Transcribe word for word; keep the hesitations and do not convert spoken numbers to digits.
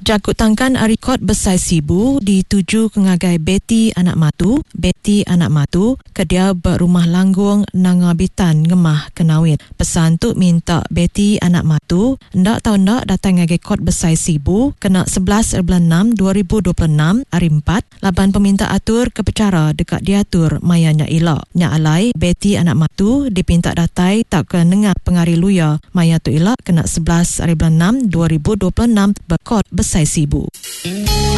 Jakut tangkan arikot besai sibu dituju ke ngagai Betty anak matu. Betty anak matu kedia berumah langgung nangabitan ngemah kenawit. Pesan tu minta Betty anak matu ndak tahu ndak datang ngagai kot besai sibu kena sebelas bulan enam dua ribu dua puluh enam hari empat laban peminta atur kepecara dekat diatur mayanya ilak. Nya alai Betty anak matu dipinta datai tak ke nengah pengari luya maya tu ilak kena sebelas bulan enam dua ribu dua puluh enam berkot besai sibu.